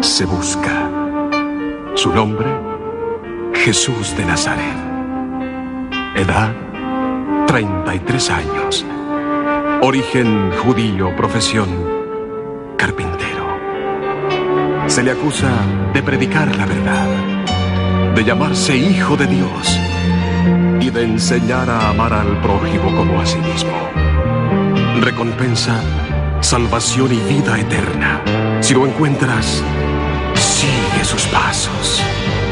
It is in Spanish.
se busca. Su nombre, Jesús de Nazaret. Edad, 33 años. Origen judío, profesión, carpintero. Se le acusa de predicar la verdad, de llamarse hijo de Dios y de enseñar a amar al prójimo como a sí mismo. Recompensa, salvación y vida eterna. Si lo encuentras, sigue sus pasos.